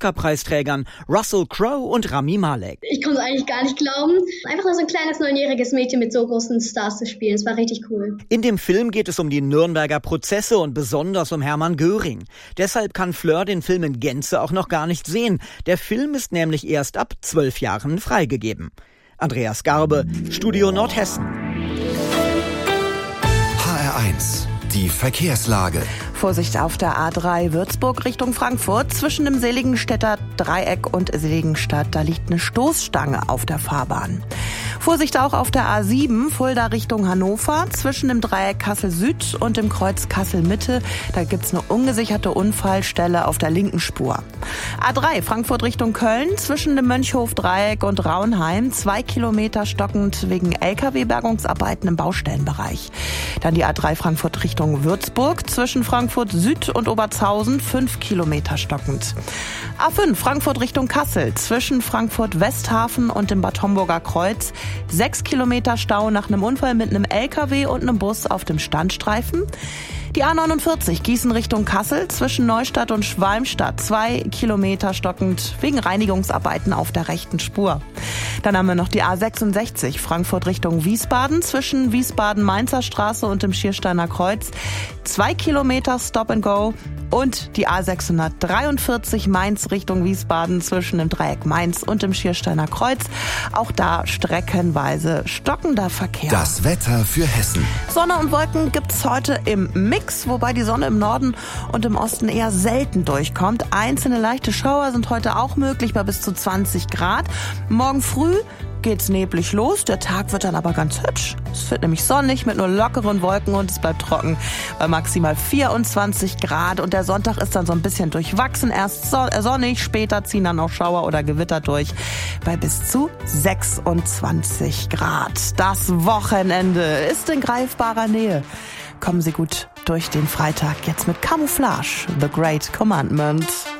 Oscar-Preisträgern Russell Crowe und Rami Malek. Ich konnte es eigentlich gar nicht glauben, einfach nur so ein kleines 9-jähriges Mädchen mit so großen Stars zu spielen. Es war richtig cool. In dem Film geht es um die Nürnberger Prozesse und besonders um Hermann Göring. Deshalb kann Fleur den Film in Gänze auch noch gar nicht sehen. Der Film ist nämlich erst ab 12 Jahren freigegeben. Andreas Garbe, Studio Nordhessen. HR1, die Verkehrslage. Vorsicht auf der A3 Würzburg Richtung Frankfurt. Zwischen dem Seligenstädter Dreieck und Seligenstadt, da liegt eine Stoßstange auf der Fahrbahn. Vorsicht auch auf der A7 Fulda Richtung Hannover. Zwischen dem Dreieck Kassel Süd und dem Kreuz Kassel Mitte, da gibt's eine ungesicherte Unfallstelle auf der linken Spur. A3 Frankfurt Richtung Köln. Zwischen dem Mönchhof Dreieck und Raunheim 2 Kilometer stockend wegen LKW-Bergungsarbeiten im Baustellenbereich. Dann die A3 Frankfurt Richtung Würzburg. Zwischen Frankfurt Süd und Obertshausen 5 Kilometer stockend. A5 Frankfurt Richtung Kassel. Zwischen Frankfurt Westhafen und dem Bad Homburger Kreuz 6 Kilometer Stau nach einem Unfall mit einem LKW und einem Bus auf dem Standstreifen. Die A49 Gießen Richtung Kassel zwischen Neustadt und Schwalmstadt 2 Kilometer stockend wegen Reinigungsarbeiten auf der rechten Spur. Dann haben wir noch die A66 Frankfurt Richtung Wiesbaden zwischen Wiesbaden-Mainzer Straße und dem Schiersteiner Kreuz 2 Kilometer Stop and Go. Und die A643 Mainz Richtung Wiesbaden zwischen dem Dreieck Mainz und dem Schiersteiner Kreuz. Auch da streckenweise stockender Verkehr. Das Wetter für Hessen. Sonne und Wolken gibt's heute im Mix, wobei die Sonne im Norden und im Osten eher selten durchkommt. Einzelne leichte Schauer sind heute auch möglich bei bis zu 20 Grad. Morgen früh geht's neblig los, der Tag wird dann aber ganz hübsch. Es wird nämlich sonnig mit nur lockeren Wolken und es bleibt trocken bei maximal 24 Grad. Und der Sonntag ist dann so ein bisschen durchwachsen. Erst sonnig, später ziehen dann auch Schauer oder Gewitter durch bei bis zu 26 Grad. Das Wochenende ist in greifbarer Nähe. Kommen Sie gut durch den Freitag jetzt mit Camouflage, The Great Commandment.